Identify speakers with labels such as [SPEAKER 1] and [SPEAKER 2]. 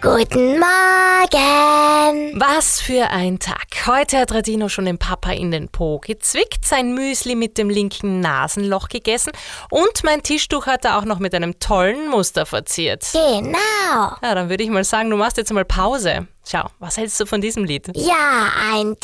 [SPEAKER 1] Guten Morgen.
[SPEAKER 2] Was für ein Tag. Heute hat Radino schon den Papa in den Po gezwickt, sein Müsli mit dem linken Nasenloch gegessen und mein Tischtuch hat er auch noch mit einem tollen Muster verziert.
[SPEAKER 1] Genau.
[SPEAKER 2] Ja, dann würde ich mal sagen, du machst jetzt mal Pause. Schau, was hältst du von diesem Lied?
[SPEAKER 1] Ja, ein